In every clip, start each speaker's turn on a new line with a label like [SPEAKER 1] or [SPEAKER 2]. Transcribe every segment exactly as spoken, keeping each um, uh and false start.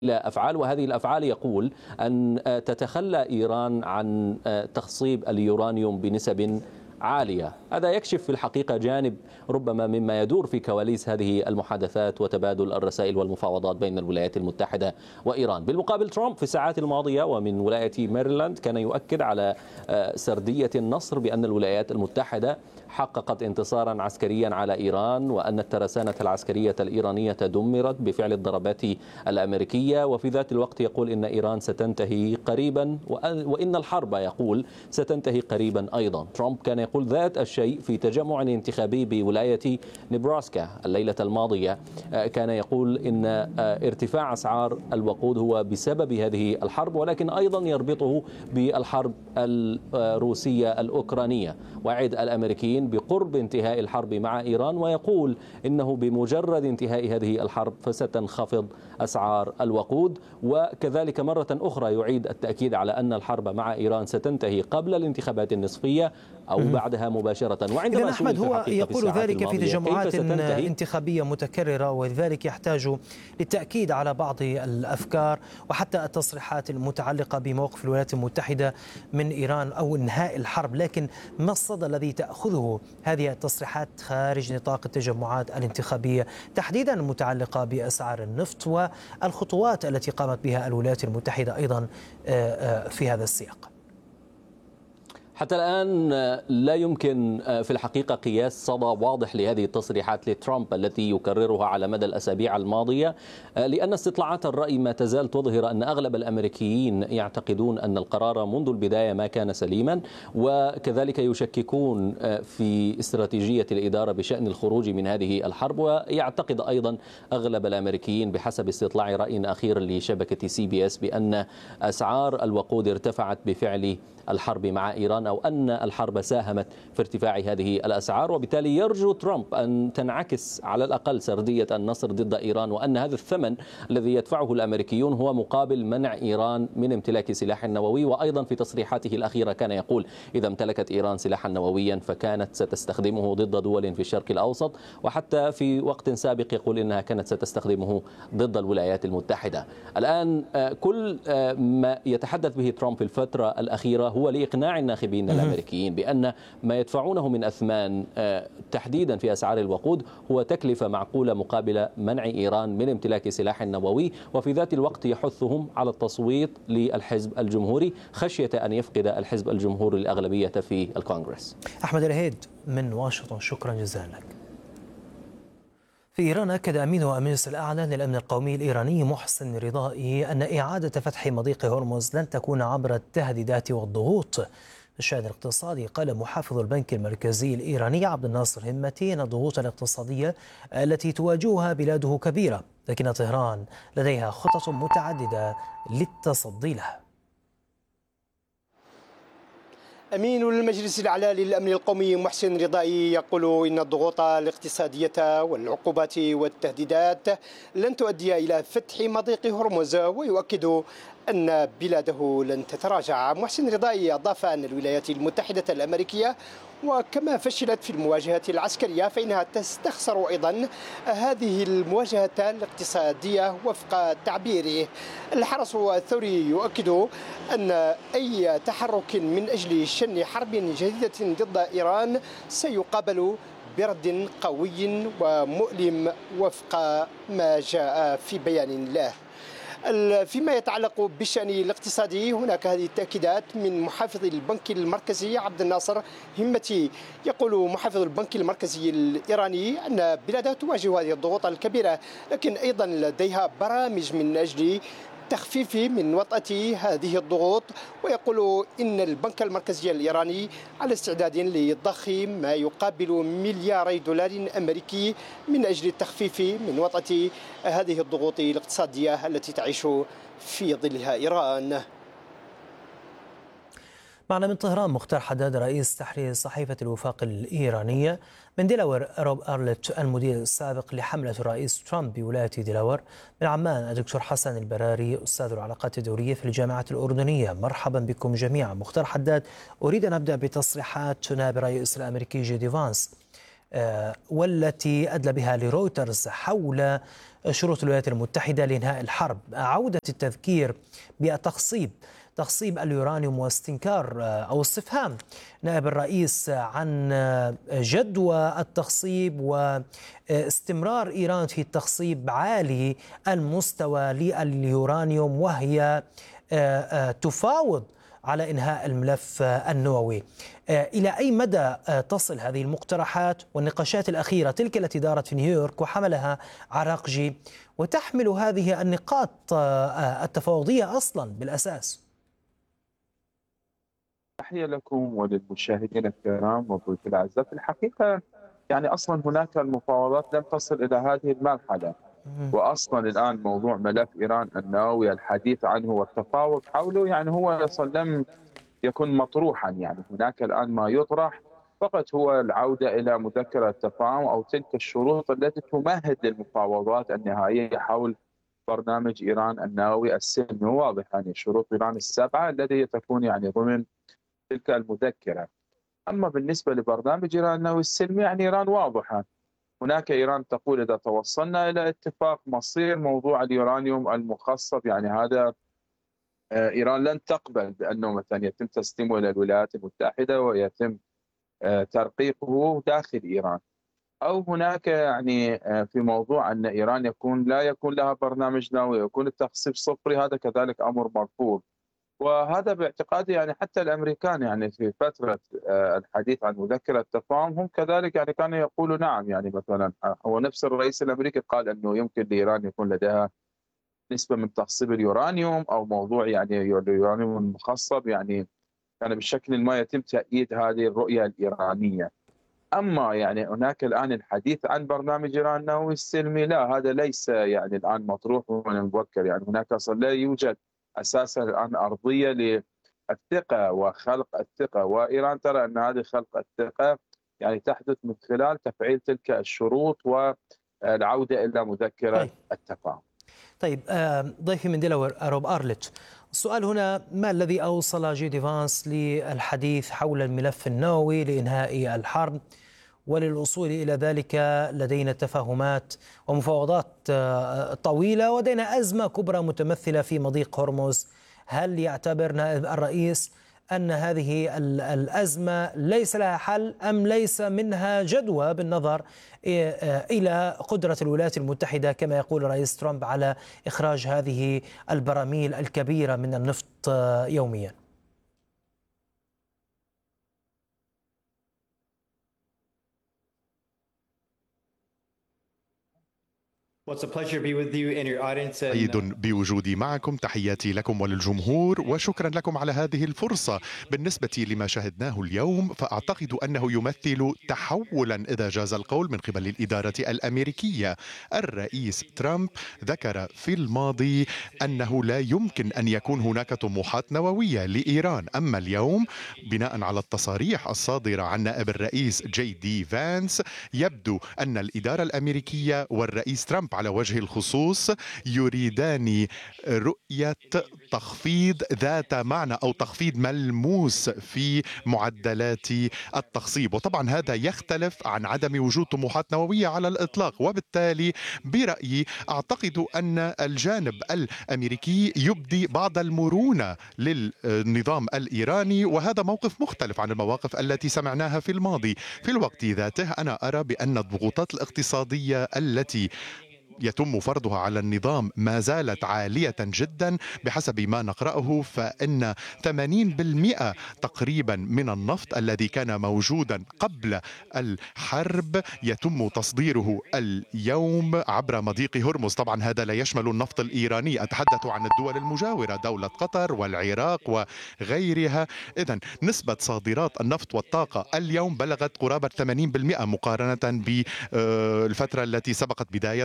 [SPEAKER 1] أفعال، وهذه الأفعال يقول أن تتخلى إيران عن تخصيب اليورانيوم بنسب عالية. هذا يكشف في الحقيقة جانب ربما مما يدور في كواليس هذه المحادثات وتبادل الرسائل والمفاوضات بين الولايات المتحدة وإيران. بالمقابل ترامب في الساعات الماضية ومن ولاية ميريلاند كان يؤكد على سردية النصر بأن الولايات المتحدة حققت انتصارا عسكريا على إيران، وأن الترسانة العسكرية الإيرانية دمرت بفعل الضربات الأمريكية، وفي ذات الوقت يقول إن إيران ستنتهي قريبا وإن الحرب يقول ستنتهي قريبا أيضا. ترامب كان يقول ذات الشيء في تجمع انتخابي بولاية نبراسكا الليلة الماضية، كان يقول إن ارتفاع أسعار الوقود هو بسبب هذه الحرب، ولكن أيضا يربطه بالحرب الروسية الأوكرانية، وعد الأمريكيين بقرب انتهاء الحرب مع إيران، ويقول إنه بمجرد انتهاء هذه الحرب فستنخفض أسعار الوقود. وكذلك مرة أخرى يعيد التأكيد على أن الحرب مع إيران ستنتهي قبل الانتخابات النصفية أو بعدها مباشرة.
[SPEAKER 2] وعندما أحمد هو يقول ذلك في تجمعات انتخابية متكررة، ولذلك يحتاج للتأكيد على بعض الأفكار وحتى التصريحات المتعلقة بموقف الولايات المتحدة من إيران أو انهاء الحرب. لكن ما الصدى الذي تأخذه هذه التصريحات خارج نطاق التجمعات الانتخابية تحديدا المتعلقة بأسعار النفط والخطوات التي قامت بها الولايات المتحدة أيضا في هذا السياق؟
[SPEAKER 1] حتى الآن لا يمكن في الحقيقة قياس صدى واضح لهذه التصريحات لترامب التي يكررها على مدى الأسابيع الماضية، لأن استطلاعات الرأي ما تزال تظهر أن أغلب الأمريكيين يعتقدون أن القرار منذ البداية ما كان سليما، وكذلك يشككون في استراتيجية الإدارة بشأن الخروج من هذه الحرب. ويعتقد أيضا أغلب الأمريكيين بحسب استطلاع رأي أخير لشبكة سي بي اس بأن أسعار الوقود ارتفعت بفعل الحرب مع إيران، أو أن الحرب ساهمت في ارتفاع هذه الأسعار. وبالتالي يرجو ترامب أن تنعكس على الأقل سردية النصر ضد إيران، وأن هذا الثمن الذي يدفعه الأمريكيون هو مقابل منع إيران من امتلاك سلاح نووي. وأيضا في تصريحاته الأخيرة كان يقول إذا امتلكت إيران سلاحا نوويا فكانت ستستخدمه ضد دول في الشرق الأوسط، وحتى في وقت سابق يقول إنها كانت ستستخدمه ضد الولايات المتحدة. الآن كل ما يتحدث به ترامب في الفترة الأخيرة هو لإقناع الناخبين الأمريكيين بأن ما يدفعونه من أثمان تحديدا في أسعار الوقود هو تكلفة معقولة مقابل منع إيران من امتلاك سلاح نووي، وفي ذات الوقت يحثهم على التصويت للحزب الجمهوري خشية أن يفقد الحزب الجمهوري الأغلبية في الكونغرس.
[SPEAKER 2] أحمد الهيد من واشنطن، شكرا جزيلا لك. في إيران أكد أمين المجلس الأعلى للأمن القومي الإيراني محسن رضائي أن إعادة فتح مضيق هرمز لن تكون عبر التهديدات والضغوط. في الشأن الاقتصادي قال محافظ البنك المركزي الإيراني عبد الناصر همتي أن الضغوط الاقتصادية التي تواجهها بلاده كبيرة، لكن طهران لديها خطط متعددة للتصدي لها.
[SPEAKER 3] أمين المجلس الأعلى للأمن القومي محسن رضائي يقول إن الضغوط الاقتصادية والعقوبات والتهديدات لن تؤدي إلى فتح مضيق هرمز، ويؤكد أن بلاده لن تتراجع. محسن رضائي أضاف أن الولايات المتحدة الأمريكية وكما فشلت في المواجهة العسكرية فإنها تستخسر أيضا هذه المواجهة الاقتصادية وفق تعبيره. الحرس الثوري يؤكد أن أي تحرك من أجل شن حرب جديدة ضد إيران سيقابل برد قوي ومؤلم وفق ما جاء في بيان له. فيما يتعلق بالشأن الاقتصادي هناك هذه التأكيدات من محافظ البنك المركزي عبد الناصر همتي. يقول محافظ البنك المركزي الإيراني أن بلاده تواجه هذه الضغوط الكبيرة، لكن أيضا لديها برامج من أجل تخفيف من وطأة هذه الضغوط، ويقول إن البنك المركزي الإيراني على استعداد لضخ ما يقابل ملياري دولار أمريكي من أجل التخفيف من وطأة هذه الضغوط الاقتصادية التي تعيش في ظلها إيران.
[SPEAKER 2] معنا من طهران مختار حداد رئيس تحرير صحيفة الوفاق الإيرانية. من ديلاور روب أرلت المدير السابق لحملة الرئيس ترامب بولاية ديلاور. من عمان الدكتور حسن البراري أستاذ العلاقات الدولية في الجامعة الأردنية. مرحبا بكم جميعا. مختار حداد، أريد أن أبدأ بتصريحات نائب الرئيس الأمريكي جي دي فانس والتي أدلى بها لرويترز حول شروط الولايات المتحدة لإنهاء الحرب، عودة التذكير بالتخصيب تخصيب اليورانيوم واستنكار أو استفهام نائب الرئيس عن جدوى التخصيب واستمرار إيران في التخصيب عالي المستوى لليورانيوم وهي تفاوض على إنهاء الملف النووي. إلى أي مدى تصل هذه المقترحات والنقاشات الأخيرة تلك التي دارت في نيويورك وحملها عراقجي وتحمل هذه النقاط التفاوضية أصلا بالأساس؟
[SPEAKER 4] تحية لكم وللمشاهدين الكرام وضيوف الأعزاء. في الحقيقة يعني أصلا هناك المفاوضات لم تصل إلى هذه المرحلة، وأصلا الآن موضوع ملف إيران النووي الحديث عنه والتفاوض حوله يعني هو أصلا لم يكن مطروحا. يعني هناك الآن ما يطرح فقط هو العودة إلى مذكرة التفاهم أو تلك الشروط التي تمهد للمفاوضات النهائية حول برنامج إيران النووي السلمي. واضح يعني شروط إيران السبعة التي تكون يعني ضمن تلك المذكرة. أما بالنسبة لبرنامج إيران النووي السلمي يعني إيران واضحة. هناك إيران تقول إذا توصلنا إلى اتفاق مصير موضوع اليورانيوم المخصب يعني هذا إيران لن تقبل بأنه مثلا يتم تسليمه إلى الولايات المتحدة ويتم ترقيقه داخل إيران. أو هناك يعني في موضوع أن إيران يكون لا يكون لها برنامج نووي يكون التخصيب صفري، هذا كذلك أمر مرفوض. وهذا باعتقادي يعني حتى الامريكان يعني في فتره الحديث عن مذكره التفاهم هم كذلك يعني كانوا يقولوا نعم. يعني مثلا هو نفس الرئيس الامريكي قال انه يمكن لايران يكون لديها نسبه من تخصيب اليورانيوم او موضوع يعني اليورانيوم المخصب، يعني كان بشكل ما يتم تأييد هذه الرؤيه الايرانيه. اما يعني هناك الان الحديث عن برنامج ايران النووي السلمي لا، هذا ليس يعني الان مطروح من المبكر. يعني هناك اصلا لا يوجد اساسا الان ارضيه للثقه وخلق الثقه، وايران ترى ان هذه خلق الثقه يعني تحدث من خلال تفعيل تلك الشروط والعوده الى مذكره طيب. التفاهم.
[SPEAKER 2] طيب ضيفي من ديلاوير روب أرلتش، السؤال هنا ما الذي اوصل جي دي فانس للحديث حول الملف النووي لانهاء الحرب؟ وللوصول إلى ذلك لدينا تفاهمات ومفاوضات طويلة ولدينا أزمة كبرى متمثلة في مضيق هرمز. هل يعتبر نائب الرئيس أن هذه الأزمة ليس لها حل أم ليس منها جدوى بالنظر إلى قدرة الولايات المتحدة كما يقول الرئيس ترامب على إخراج هذه البراميل الكبيرة من النفط يومياً؟
[SPEAKER 5] سعيد بوجودي معكم، تحياتي لكم وللجمهور وشكرا لكم على هذه الفرصة. بالنسبة لما شاهدناه اليوم فأعتقد أنه يمثل تحولا إذا جاز القول من قبل الإدارة الأمريكية. الرئيس ترامب ذكر في الماضي أنه لا يمكن أن يكون هناك طموحات نووية لإيران، أما اليوم بناء على التصاريح الصادرة عن نائب الرئيس جي دي فانس يبدو أن الإدارة الأمريكية والرئيس ترامب على وجه الخصوص يريدان رؤية تخفيض ذات معنى أو تخفيض ملموس في معدلات التخصيب، وطبعا هذا يختلف عن عدم وجود طموحات نووية على الإطلاق. وبالتالي برأيي أعتقد أن الجانب الأمريكي يبدي بعض المرونة للنظام الإيراني، وهذا موقف مختلف عن المواقف التي سمعناها في الماضي. في الوقت ذاته أنا أرى بأن الضغوطات الاقتصادية التي يتم فرضها على النظام ما زالت عالية جدا. بحسب ما نقرأه فإن ثمانين بالمئة تقريبا من النفط الذي كان موجودا قبل الحرب يتم تصديره اليوم عبر مضيق هرمز. طبعا هذا لا يشمل النفط الإيراني، أتحدث عن الدول المجاورة دولة قطر والعراق وغيرها. إذن نسبة صادرات النفط والطاقة اليوم بلغت قرابة ثمانين بالمئة مقارنة بالفترة التي سبقت بداية الحرب.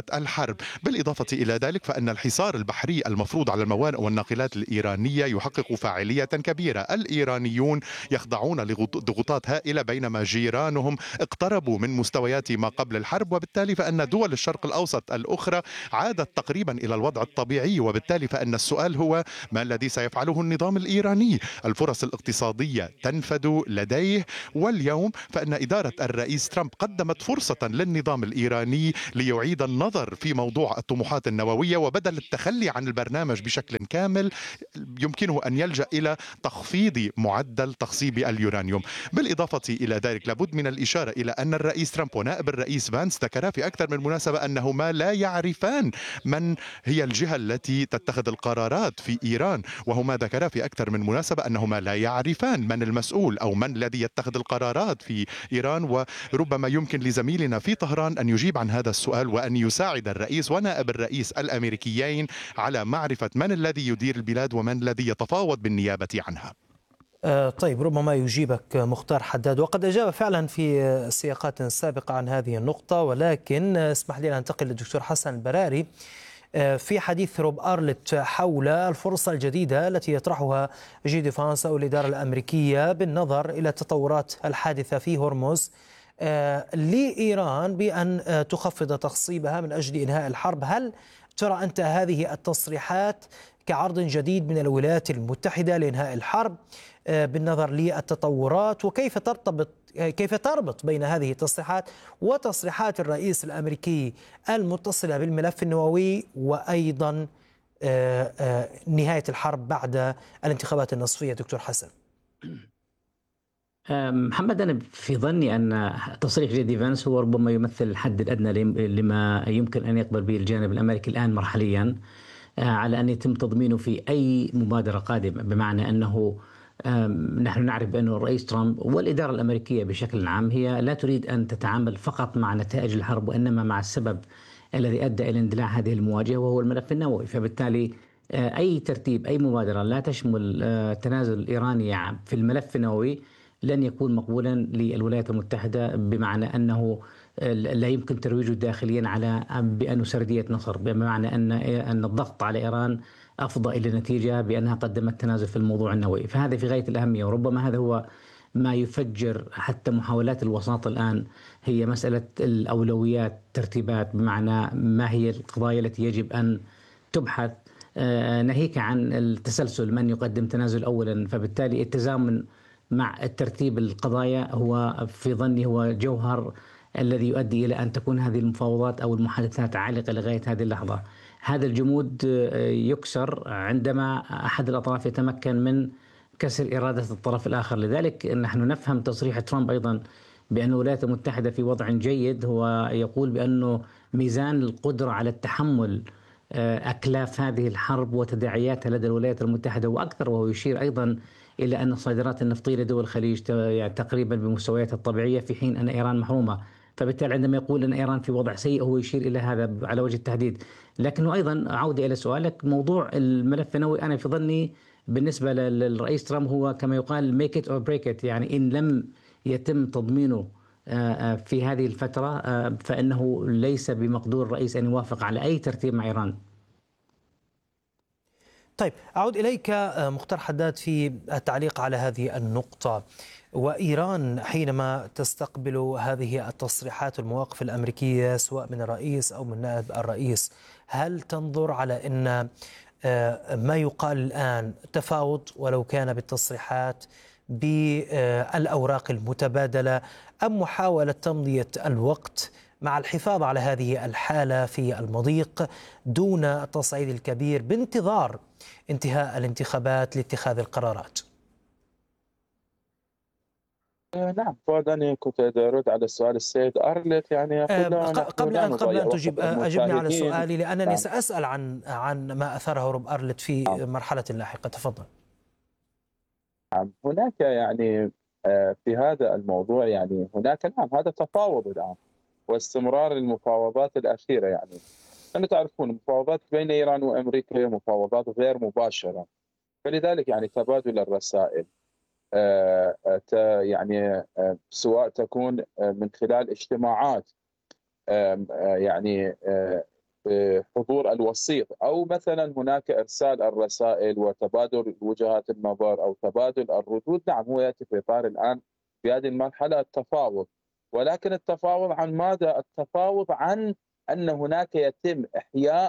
[SPEAKER 5] الحرب. بالإضافة إلى ذلك فإن الحصار البحري المفروض على الموانئ والناقلات الإيرانية يحقق فاعلية كبيرة. الإيرانيون يخضعون لضغوطات هائلة بينما جيرانهم اقتربوا من مستويات ما قبل الحرب، وبالتالي فإن دول الشرق الأوسط الأخرى عادت تقريبا إلى الوضع الطبيعي. وبالتالي فإن السؤال هو ما الذي سيفعله النظام الإيراني؟ الفرص الاقتصادية تنفد لديه، واليوم فإن إدارة الرئيس ترامب قدمت فرصة للنظام الإيراني ليعيد النظر في موضوع الطموحات النووية، وبدل التخلي عن البرنامج بشكل كامل يمكنه أن يلجأ إلى تخفيض معدل تخصيب اليورانيوم. بالإضافة إلى ذلك لابد من الإشارة إلى أن الرئيس ترامب ونائب الرئيس فانس ذكرا في أكثر من مناسبة أنهما لا يعرفان من هي الجهة التي تتخذ القرارات في إيران، وهما ذكرا في أكثر من مناسبة أنهما لا يعرفان من المسؤول أو من الذي يتخذ القرارات في إيران. وربما يمكن لزميلنا في طهران أن يجيب عن هذا السؤال وأن يساعد الرئيس ونائب الرئيس الأمريكيين على معرفة من الذي يدير البلاد ومن الذي يتفاوض بالنيابة عنها.
[SPEAKER 2] طيب، ربما يجيبك مختار حداد، وقد أجاب فعلا في سياقات سابقة عن هذه النقطة، ولكن اسمح لي أن أنتقل للدكتور حسن البراري في حديث روب أرلت حول الفرصة الجديدة التي يطرحها جي ديفانس أو الإدارة الأمريكية بالنظر إلى التطورات الحادثة في هرمز لإيران بأن تخفض تخصيبها من أجل إنهاء الحرب. هل ترى أنت هذه التصريحات كعرض جديد من الولايات المتحدة لإنهاء الحرب بالنظر للتطورات، وكيف ترتبط كيف تربط بين هذه التصريحات وتصريحات الرئيس الأمريكي المتصلة بالملف النووي وأيضا نهاية الحرب بعد الانتخابات النصفية؟ دكتور حسن.
[SPEAKER 6] محمد، أنا في ظني أن تصريح جي دي فانس هو ربما يمثل الحد الأدنى لما يمكن أن يقبل به الجانب الأمريكي الآن مرحليا على أن يتم تضمينه في أي مبادرة قادمة، بمعنى أنه نحن نعرف بأن الرئيس ترامب والإدارة الأمريكية بشكل عام هي لا تريد أن تتعامل فقط مع نتائج الحرب وإنما مع السبب الذي أدى إلى اندلاع هذه المواجهة وهو الملف النووي. فبالتالي أي ترتيب أي مبادرة لا تشمل التنازل الإيراني في الملف النووي لن يكون مقبولا للولايات المتحدة، بمعنى أنه لا يمكن ترويجه داخليا على بأنه سردية نصر، بمعنى أن أن الضغط على إيران أفضى إلى نتيجة بأنها قدمت تنازل في الموضوع النووي. فهذا في غاية الأهمية، وربما هذا هو ما يفجر حتى محاولات الوساطة الآن، هي مسألة الأولويات، ترتيبات، بمعنى ما هي القضايا التي يجب أن تبحث ناهيك عن التسلسل من يقدم تنازل أولا. فبالتالي التزامن مع الترتيب القضايا هو في ظني هو جوهر الذي يؤدي إلى أن تكون هذه المفاوضات أو المحادثات عالقة لغاية هذه اللحظة. هذا الجمود يكسر عندما أحد الأطراف يتمكن من كسر إرادة الطرف الآخر. لذلك نحن نفهم تصريح ترامب أيضا بأن الولايات المتحدة في وضع جيد، هو يقول بأنه ميزان القدرة على التحمل أكلاف هذه الحرب وتداعياتها لدى الولايات المتحدة وأكثر، وهو يشير أيضا إلى أن الصادرات النفطية لدول الخليج تقريبا بمستوياتها الطبيعية في حين أن إيران محرومة. فبالتالي عندما يقول أن إيران في وضع سيء هو يشير إلى هذا على وجه التحديد. لكنه أيضا عودة إلى سؤالك، موضوع الملف النووي أنا في ظني بالنسبة للرئيس ترامب هو كما يقال make it or break it، يعني إن لم يتم تضمينه في هذه الفترة فإنه ليس بمقدور الرئيس أن يوافق على أي ترتيب مع إيران.
[SPEAKER 2] طيب، أعود إليك مختار حداد في التعليق على هذه النقطة. وإيران حينما تستقبل هذه التصريحات والمواقف الأمريكية سواء من الرئيس أو من نائب الرئيس، هل تنظر على أن ما يقال الآن تفاوض ولو كان بالتصريحات بالأوراق المتبادلة، أم محاولة تمضية الوقت مع الحفاظ على هذه الحالة في المضيق دون التصعيد الكبير بانتظار انتهاء الانتخابات لاتخاذ القرارات؟
[SPEAKER 4] نعم، فؤاد، أنا كنت أرد على السؤال السيد أرلت، يعني
[SPEAKER 2] قبل أن قبل أن تجيب أجبني على سؤالي، لأنني نعم. سأسأل عن عن ما أثره روب أرلت في نعم. مرحلة لاحقة. تفضل.
[SPEAKER 4] نعم، هناك يعني في هذا الموضوع يعني هناك نعم هذا تفاوض الآن واستمرار المفاوضات الأخيرة. يعني أنتم تعرفون المفاوضات بين إيران وأمريكا هي مفاوضات غير مباشرة، فلذلك يعني تبادل الرسائل يعني سواء تكون من خلال اجتماعات يعني حضور الوسيط، أو مثلا هناك إرسال الرسائل وتبادل وجهات النظر أو تبادل الردود. نعم، هو يأتي في إطار الآن في هذه المرحلة التفاوض، ولكن التفاوض عن ماذا؟ التفاوض عن أن هناك يتم إحياء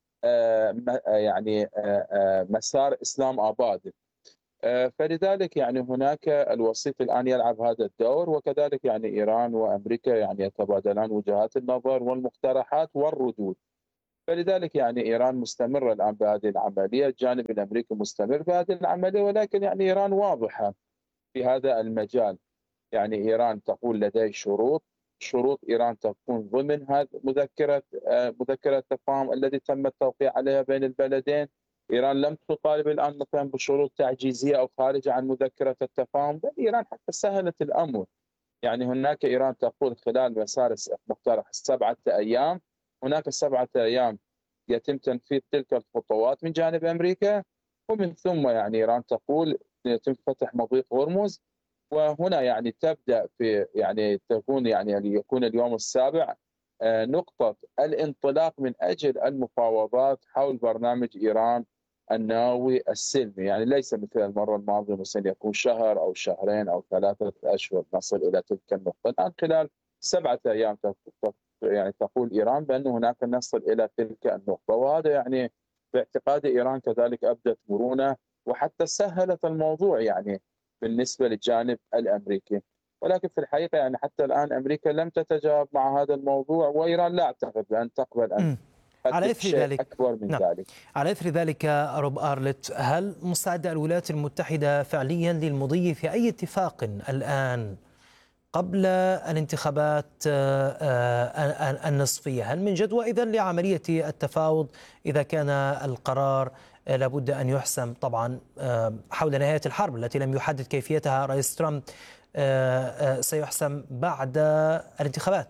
[SPEAKER 4] يعني مسار إسلام آباد. فلذلك يعني هناك الوسيط الآن يلعب هذا الدور، وكذلك يعني إيران وأمريكا يعني يتبادلان وجهات النظر والمقترحات والردود. فلذلك يعني إيران مستمرة الآن بهذه العملية، الجانب الأمريكي مستمر بهذه العملية، ولكن يعني إيران واضحة في هذا المجال. يعني إيران تقول لدي شروط، شروط إيران تكون ضمن هذه مذكرة مذكرة التفاهم الذي تم التوقيع عليها بين البلدين. إيران لم تطالب الآن مثلا بشروط تعجيزية أو خارجة عن مذكرة التفاهم، بل إيران حتى سهلت الأمر. يعني هناك إيران تقول خلال مسار مقترح السبعة أيام، هناك سبعة أيام يتم تنفيذ تلك الخطوات من جانب أمريكا، ومن ثم يعني إيران تقول يتم فتح مضيق هرمز، وهنا يعني تبدأ في يعني تكون يعني يكون اليوم السابع نقطة الانطلاق من أجل المفاوضات حول برنامج إيران النووي السلمي. يعني ليس مثل المرة الماضية مثلا يكون شهر أو شهرين أو ثلاثة أشهر نصل إلى تلك النقطة. الآن خلال سبعة أيام يعني تقول إيران بأن هناك نصل إلى تلك النقطة، وهذا يعني باعتقاد إيران كذلك أبدت مرونة وحتى سهلت الموضوع يعني بالنسبة للجانب الأمريكي. ولكن في الحقيقة يعني حتى الآن أمريكا لم تتجاوب مع هذا الموضوع، وإيران لا أعتقد بأن تقبل أن
[SPEAKER 2] على إثر ذلك
[SPEAKER 4] أكبر من
[SPEAKER 2] نعم.
[SPEAKER 4] ذلك.
[SPEAKER 2] على إثر ذلك روب أرلت، هل مستعدة الولايات المتحدة فعليا للمضي في أي اتفاق الآن قبل الانتخابات النصفية؟ هل من جدوى إذن لعملية التفاوض إذا كان القرار لابد أن يحسم طبعا حول نهاية الحرب التي لم يحدد كيفيتها رئيس ترامب سيحسم بعد الانتخابات؟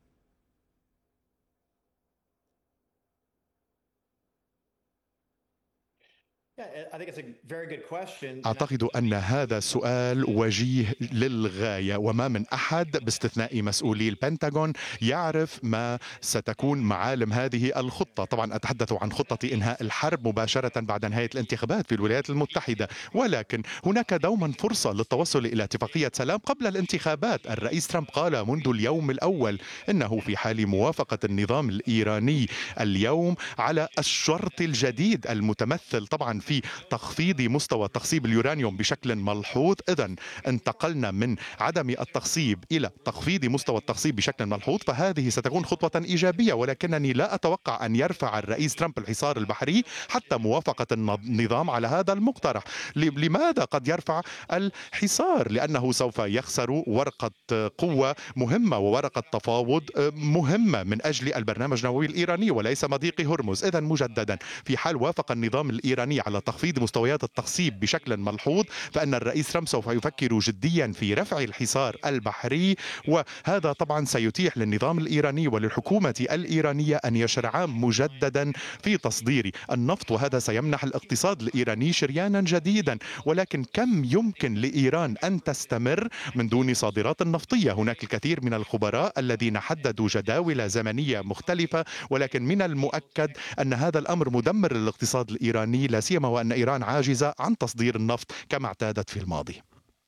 [SPEAKER 5] أعتقد أن هذا السؤال وجيه للغاية، وما من أحد باستثناء مسؤولي البنتاغون يعرف ما ستكون معالم هذه الخطة. طبعا أتحدث عن خطة إنهاء الحرب مباشرة بعد نهاية الانتخابات في الولايات المتحدة، ولكن هناك دوما فرصة للتوصل إلى اتفاقية سلام قبل الانتخابات. الرئيس ترامب قال منذ اليوم الأول إنه في حال موافقة النظام الإيراني اليوم على الشرط الجديد المتمثل طبعا في تخفيض مستوى تخصيب اليورانيوم بشكل ملحوظ، إذن انتقلنا من عدم التخصيب إلى تخفيض مستوى التخصيب بشكل ملحوظ، فهذه ستكون خطوة إيجابية. ولكنني لا أتوقع أن يرفع الرئيس ترامب الحصار البحري حتى موافقة النظام على هذا المقترح. لماذا قد يرفع الحصار؟ لأنه سوف يخسر ورقة قوة مهمة وورقة تفاوض مهمة من أجل البرنامج النووي الإيراني وليس مضيق هرمز. إذن مجددا في حال وافق النظام الإيراني على تخفيض مستويات التخصيب بشكل ملحوظ، فإن الرئيس ترامب سوف يفكر جديا في رفع الحصار البحري، وهذا طبعا سيتيح للنظام الإيراني وللحكومة الإيرانية أن يشرعا مجددا في تصدير النفط، وهذا سيمنح الاقتصاد الإيراني شريانا جديدا. ولكن كم يمكن لإيران أن تستمر من دون صادرات نفطية؟ هناك الكثير من الخبراء الذين حددوا جداول زمنية مختلفة، ولكن من المؤكد أن هذا الأمر مدمر للاقتصاد الإيراني، لا سيما وأن إيران عاجزة عن تصدير النفط كما اعتادت في الماضي.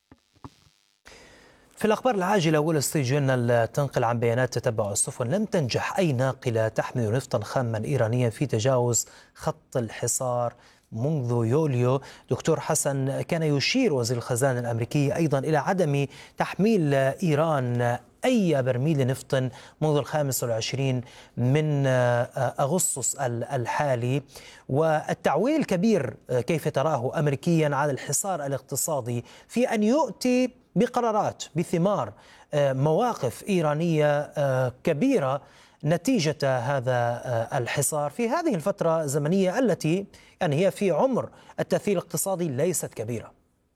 [SPEAKER 2] في الأخبار العاجلة، وول ستريت جورنال تنقل عن بيانات تتبع السفن لم تنجح أي ناقلة تحمل نفطا خاما إيرانيا في تجاوز خط الحصار منذ يوليو. دكتور حسن، كان يشير وزير الخزانة الأمريكي أيضا إلى عدم تحميل إيران أي برميل نفط منذ الخامس والعشرين من أغسطس الحالي، والتعويل الكبير كيف تراه أمريكيا على الحصار الاقتصادي في أن يؤتي بقرارات بثمار مواقف إيرانية كبيرة نتيجة هذا الحصار في هذه الفترة الزمنية التي يعني هي في عمر التأثير الاقتصادي ليست كبيرة.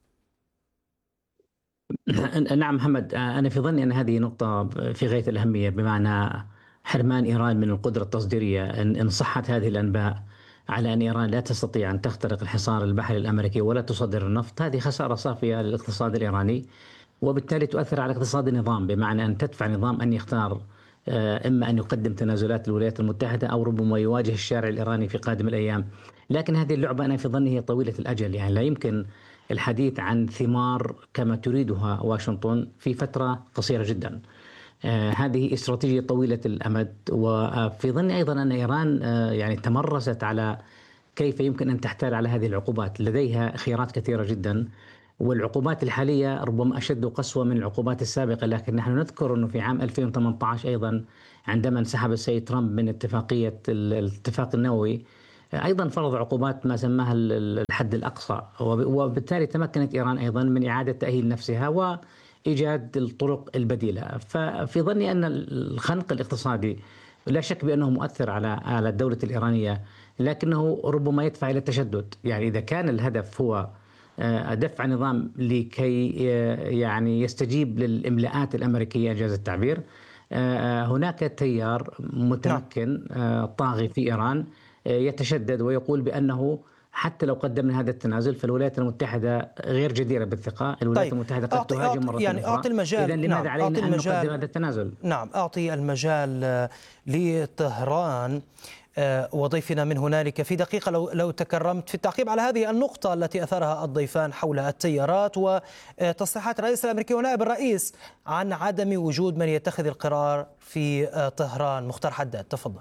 [SPEAKER 6] نعم محمد، أنا في ظني أن هذه نقطة في غاية الأهمية، بمعنى حرمان إيران من القدرة التصديرية. إن صحت هذه الأنباء على أن إيران لا تستطيع أن تخترق الحصار البحري الأمريكي ولا تصدر النفط، هذه خسارة صافية للاقتصاد الإيراني، وبالتالي تؤثر على اقتصاد النظام، بمعنى أن تدفع نظام أن يختار إما أن يقدم تنازلات للولايات المتحدة أو ربما يواجه الشارع الإيراني في قادم الأيام. لكن هذه اللعبة أنا في ظني هي طويلة الأجل، يعني لا يمكن الحديث عن ثمار كما تريدها واشنطن في فترة قصيرة جدا. آه هذه استراتيجية طويلة الأمد، وفي ظني أيضا أن إيران آه يعني تمرست على كيف يمكن أن تحتال على هذه العقوبات. لديها خيارات كثيرة جدا، والعقوبات الحالية ربما أشد قسوة من العقوبات السابقة. لكن نحن نذكر أنه في عام ألفين وثمانية عشر أيضا عندما انسحب السيد ترامب من اتفاقية الاتفاق النووي أيضا فرض عقوبات ما سماها الحد الأقصى، وبالتالي تمكنت إيران أيضا من إعادة تأهيل نفسها وإيجاد الطرق البديلة. ففي ظني أن الخنق الاقتصادي لا شك بأنه مؤثر على على الدولة الإيرانية، لكنه ربما يدفع إلى التشدد. يعني إذا كان الهدف هو دفع نظام لكي يعني يستجيب للإملاءات الأمريكية إنجاز التعبير، هناك تيار متمكن طاغي في إيران يتشدد ويقول بأنه حتى لو قدمنا هذا التنازل فالولايات المتحدة غير جديرة بالثقة. الولايات
[SPEAKER 2] طيب.
[SPEAKER 6] المتحدة قد تهاجم مرة
[SPEAKER 2] يعني
[SPEAKER 6] أخرى.
[SPEAKER 2] أعطي المجال.
[SPEAKER 6] إذن لماذا
[SPEAKER 2] نعم.
[SPEAKER 6] علينا أن نقدم هذا التنازل؟
[SPEAKER 2] نعم، أعطي المجال لطهران وضيفنا من هنالك في دقيقة لو لو تكرمت في التعقيب على هذه النقطة التي أثارها الضيفان حول التيارات وتصريحات الرئيس الأمريكي ونائب الرئيس عن عدم وجود من يتخذ القرار في طهران. مختار حداد، تفضل.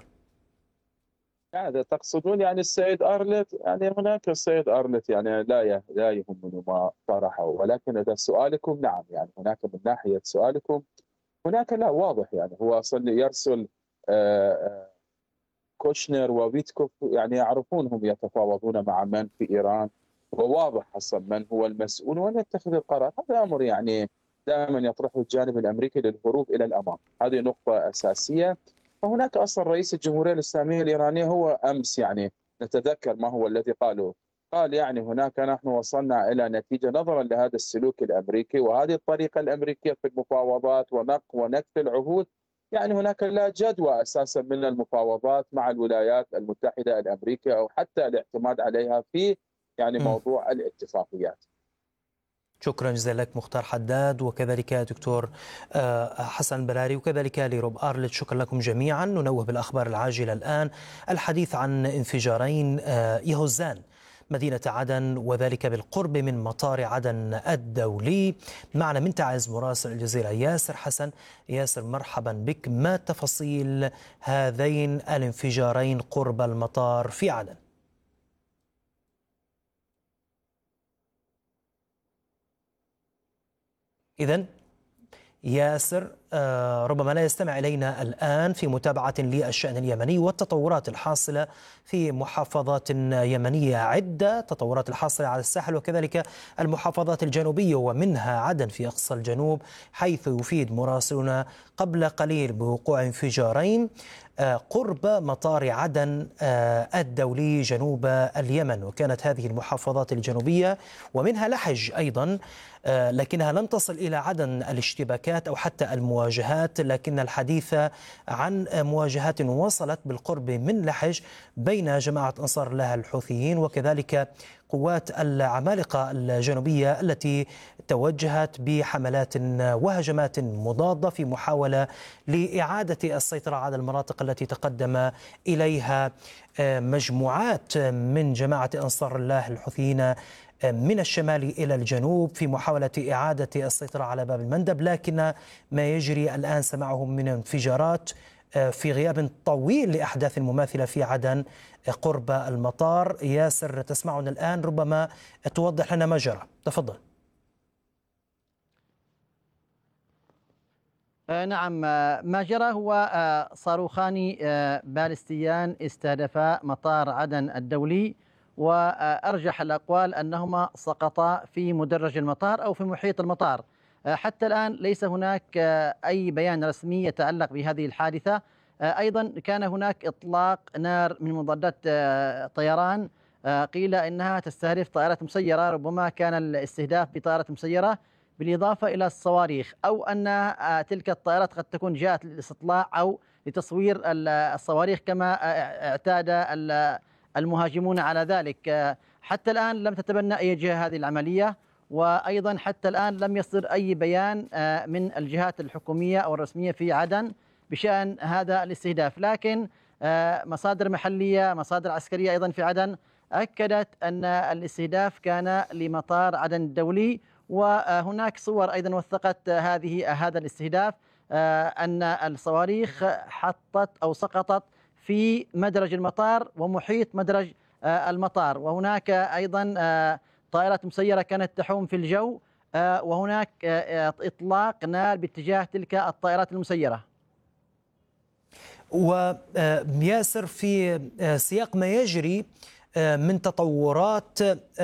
[SPEAKER 4] هذا تقصدون يعني السيد أرلت؟ يعني هناك السيد أرلت يعني لا لا يهمني ما طرحه، ولكن إذا سؤالكم نعم يعني هناك من ناحية سؤالكم هناك لا واضح يعني هو أصلا يرسل آآ كوشنر وويتكوف يعني يعرفون هم يتفاوضون مع من في إيران، وواضح أصلا من هو المسؤول ومن يتخذ القرار. هذا أمر يعني دائما يطرحه الجانب الأمريكي للهروب إلى الأمام، هذه نقطة أساسية. وهناك أصلا رئيس الجمهورية الإسلامية الإيرانية هو أمس يعني نتذكر ما هو الذي قاله، قال يعني هناك نحن وصلنا إلى نتيجة نظرا لهذا السلوك الأمريكي وهذه الطريقة الأمريكية في المفاوضات ونقض ونكث العهود. يعني هناك لا جدوى أساسا من المفاوضات مع الولايات المتحدة الأمريكية أو حتى الاعتماد عليها في يعني موضوع الاتفاقيات.
[SPEAKER 2] شكرا جزيلا لك مختار حداد، وكذلك دكتور حسن البراري، وكذلك لروب أرلت. شكرا لكم جميعا. ننوه بالأخبار العاجلة الآن الحديث عن انفجارين يهزان مدينة عدن وذلك بالقرب من مطار عدن الدولي. معنا من تعز مراسل الجزيرة ياسر حسن. ياسر، مرحبا بك. ما تفاصيل هذين الانفجارين قرب المطار في عدن؟ إذن ياسر ربما لا يستمع إلينا الآن في متابعة للشأن اليمني والتطورات الحاصلة في محافظات يمنية عدة، تطورات الحاصلة على الساحل وكذلك المحافظات الجنوبية ومنها عدن في أقصى الجنوب، حيث يفيد مراسلنا قبل قليل بوقوع انفجارين قرب مطار عدن الدولي جنوب اليمن. وكانت هذه المحافظات الجنوبية ومنها لحج أيضا، لكنها لم تصل إلى عدن الاشتباكات أو حتى المواجهات، لكن الحديث عن مواجهات وصلت بالقرب من لحج بين جماعة أنصار الله الحوثيين وكذلك قوات العمالقة الجنوبية التي توجهت بحملات وهجمات مضادة في محاولة لإعادة السيطرة على المناطق التي تقدم إليها مجموعات من جماعة أنصار الله الحوثيين من الشمال إلى الجنوب في محاولة إعادة السيطرة على باب المندب. لكن ما يجري الآن سماعه من انفجارات في غياب طويل لأحداث مماثلة في عدن قرب المطار. ياسر، تسمعنا الآن، ربما توضح لنا ما جرى. تفضل.
[SPEAKER 7] نعم، ما جرى هو صاروخان باليستيان استهدفا مطار عدن الدولي، وأرجح الأقوال أنهما سقطا في مدرج المطار أو في محيط المطار. حتى الآن ليس هناك أي بيان رسمي يتعلق بهذه الحادثة. أيضا كان هناك إطلاق نار من مضادات طيران، قيل إنها تستهدف طائرة مسيرة، ربما كان الاستهداف بطائرة مسيرة بالإضافة إلى الصواريخ، أو أن تلك الطائرات قد تكون جاءت للاستطلاع أو لتصوير الصواريخ كما اعتاد المهاجمون على ذلك. حتى الآن لم تتبنى أي جهة هذه العملية، وأيضا حتى الآن لم يصدر أي بيان من الجهات الحكومية أو الرسمية في عدن بشأن هذا الاستهداف. لكن مصادر محلية مصادر عسكرية أيضا في عدن أكدت أن الاستهداف كان لمطار عدن الدولي، وهناك صور أيضا وثقت هذه هذا الاستهداف أن الصواريخ حطت أو سقطت في مدرج المطار ومحيط مدرج المطار، وهناك أيضا طائرات مسيرة كانت تحوم في الجو، وهناك إطلاق نار باتجاه تلك الطائرات المسيرة.
[SPEAKER 2] وياسر في سياق ما يجري من تطورات